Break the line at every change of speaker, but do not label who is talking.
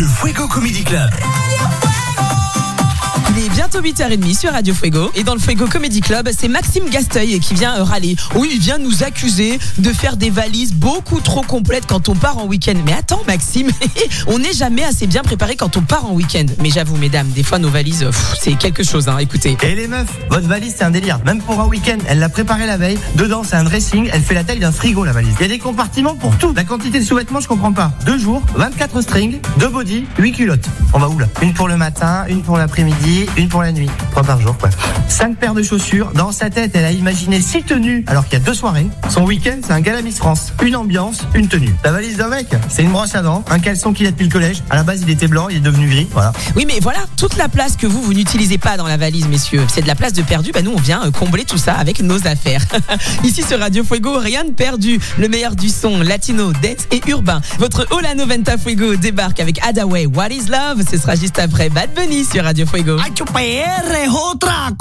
Le Fuego Comedy Club.
Il est bientôt 8h30 sur Radio Fuego. Et dans le Fuego Comedy Club, c'est Maxime Gasteuil qui vient râler. Oui, il vient nous accuser de faire des valises beaucoup trop complètes quand on part en week-end. Mais attends Maxime, on n'est jamais assez bien préparé quand on part en week-end. Mais j'avoue mesdames, des fois nos valises, c'est quelque chose, hein, écoutez.
Et les meufs, votre valise c'est un délire. Même pour un week-end, elle l'a préparée la veille. Dedans c'est un dressing, elle fait la taille d'un frigo la valise. Il y a des compartiments pour tout. La quantité de sous-vêtements je comprends pas. 2 jours, 24 strings, 2 body, 8 culottes. On va où là? Une pour le matin, une pour l'après-midi, une pour la nuit. 3 par jour quoi. 5 paires de chaussures. Dans sa tête elle a imaginé 6 tenues alors qu'il y a 2 soirées. Son week-end c'est un gala Miss France. Une ambiance, une tenue. La valise d'un mec, c'est une brosse à dents, un caleçon qu'il a depuis le collège. À la base il était blanc, il est devenu gris. Voilà.
Oui mais voilà, toute la place que vous n'utilisez pas dans la valise messieurs, c'est de la place de perdu. Nous on vient combler tout ça avec nos affaires. Ici sur Radio Fuego, rien de perdu. Le meilleur du son latino, dance et urbain. Votre Hola 90 Fuego débarque avec Adaway, What is Love. Ce sera juste après Bad Bunny sur Radio Fuego.
HPR es otra